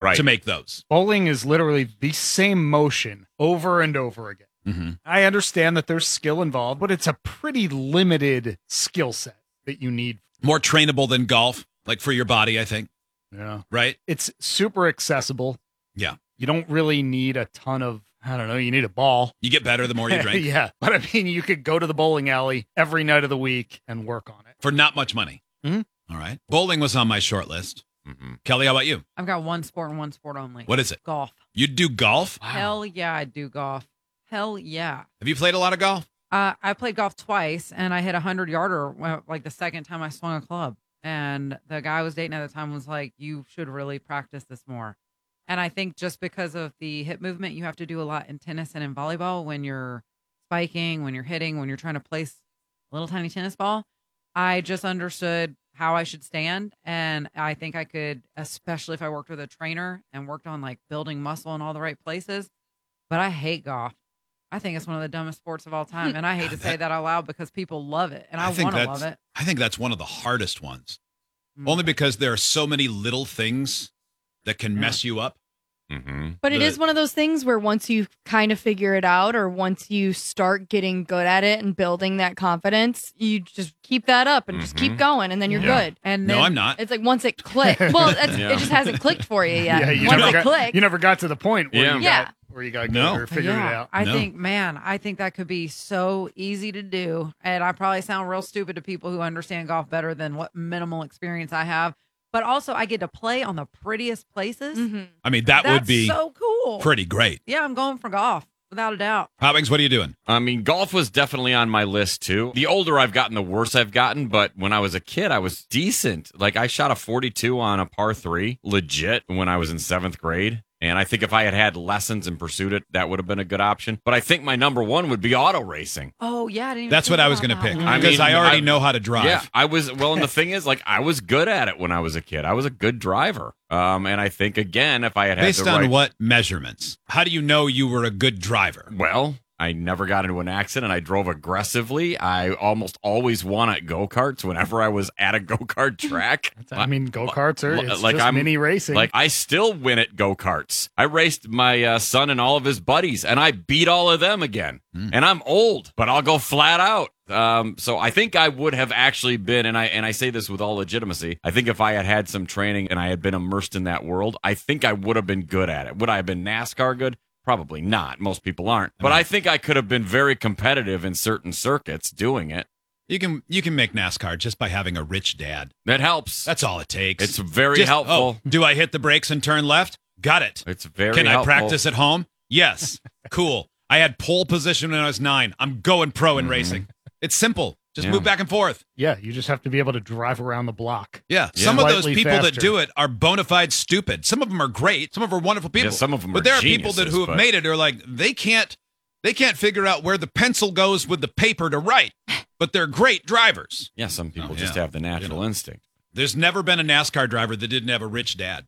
to make those. Bowling is literally the same motion over and over again. Mm-hmm. I understand that there's skill involved, but it's a pretty limited skill set that you need. More trainable than golf, like for your body, I think. Yeah. Right? It's super accessible. Yeah. You don't really need a ton of, I don't know, you need a ball. You get better the more you drink. Yeah. But I mean, you could go to the bowling alley every night of the week and work on it. For not much money. Mm-hmm. All right. Bowling was on my short list. Mm-hmm. Kelly, how about you? I've got one sport and one sport only. What is it? Golf. You'd do golf? Wow. Hell yeah, I do golf. Hell yeah. Have you played a lot of golf? I played golf twice, and I hit a 100-yarder like the second time I swung a club. And the guy I was dating at the time was like, you should really practice this more. And I think just because of the hip movement, you have to do a lot in tennis and in volleyball when you're spiking, when you're hitting, when you're trying to place a little tiny tennis ball. I just understood how I should stand. And I think I could, especially if I worked with a trainer and worked on like building muscle in all the right places. But I hate golf. I think it's one of the dumbest sports of all time. And I hate to say that out loud because people love it. And I want to love it. I think that's one of the hardest ones. Only because there are so many little things that can mess you up. Mm-hmm. But it is one of those things where once you kind of figure it out, or once you start getting good at it and building that confidence, you just keep that up and just keep going, and then you're good. And no, then, I'm not. It's like once it clicks. Well, it just hasn't clicked for you yet. Yeah, you never got to the point where you got to figure it out. I think that could be so easy to do. And I probably sound real stupid to people who understand golf better than what minimal experience I have. But also, I get to play on the prettiest places. Mm-hmm. I mean, that would be so cool. Pretty great. Yeah, I'm going for golf, without a doubt. Hoppings, what are you doing? I mean, golf was definitely on my list, too. The older I've gotten, the worse I've gotten. But when I was a kid, I was decent. Like, I shot a 42 on a par 3, legit, when I was in 7th grade. And I think if I had had lessons and pursued it, that would have been a good option. But I think my number one would be auto racing. Oh, yeah. That's what I was going to pick. Because I already know how to drive. Yeah, and the thing is, like, I was good at it when I was a kid. I was a good driver. And I think, again, if I had Based on what measurements? How do you know you were a good driver? Well, I never got into an accident. I drove aggressively. I almost always won at go-karts whenever I was at a go-kart track. I mean, go-karts are just mini racing. Like, I still win at go-karts. I raced my son and all of his buddies, and I beat all of them again. And I'm old, but I'll go flat out. So I think I would have actually been, and I say this with all legitimacy, I think if I had had some training and I had been immersed in that world, I think I would have been good at it. Would I have been NASCAR good? Probably not. Most people aren't. But I think I could have been very competitive in certain circuits doing it. You can make NASCAR just by having a rich dad. That helps. That's all it takes. It's very helpful. Oh, do I hit the brakes and turn left? Got it. It's very Can helpful. I practice at home? Yes. Cool. I had pole position when I was 9. I'm going pro in racing. It's simple. Just move back and forth. Yeah, you just have to be able to drive around the block. Yeah, some of those people faster. that do it are bona fide stupid. Some of them are great. Some of them are wonderful people. Yeah, some of them but are there are geniuses, people who have made it are like they can't figure out where the pencil goes with the paper to write. But they're great drivers. Yeah, some people just have the natural instinct. There's never been a NASCAR driver that didn't have a rich dad.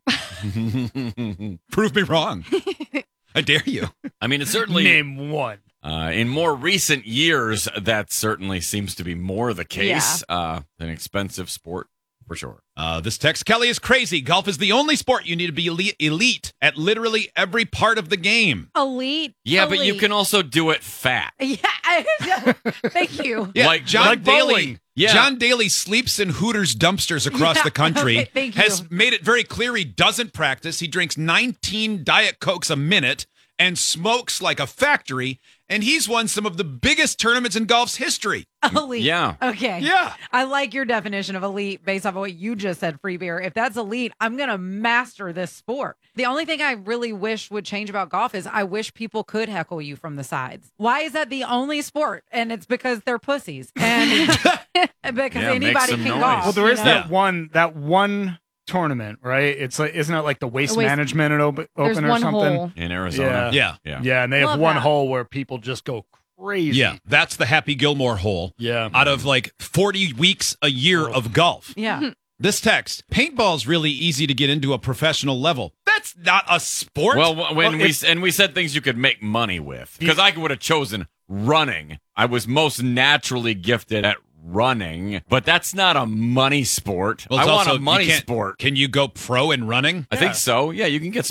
Prove me wrong. I dare you. I mean, it's certainly name one. In more recent years, that certainly seems to be more the case. An expensive sport, for sure. This text, Kelly is crazy. Golf is the only sport you need to be elite at literally every part of the game. Elite? Yeah, but you can also do it fat. Yeah. Thank you. Yeah, Like John Daly. bowling. Yeah. John Daly sleeps in Hooters dumpsters across the country. Okay, thank you. Has made it very clear he doesn't practice. He drinks 19 Diet Cokes a minute and smokes like a factory. And he's won some of the biggest tournaments in golf's history. Elite. Yeah. Okay. Yeah. I like your definition of elite based off of what you just said, Free Beer. If that's elite, I'm going to master this sport. The only thing I really wish would change about golf is I wish people could heckle you from the sides. Why is that the only sport? And it's because they're pussies. And because anybody can some noise. golf. Well, there is you know? that one tournament, right? It's like, isn't it like the Waste Management Open There's or one something? hole. In Arizona. Yeah. Yeah, and they have Love one that. hole where people just go crazy. Yeah. That's the Happy Gilmore hole. Yeah. Out of like 40 weeks a year of golf. Yeah. This text, paintball's really easy to get into a professional level. That's not a sport. Well, we said things you could make money with, because I would have chosen running. I was most naturally gifted at running, but that's not a money sport. Well, I it's want also- a money you can't- sport. Can you go pro in running? I think so. Yeah, you can get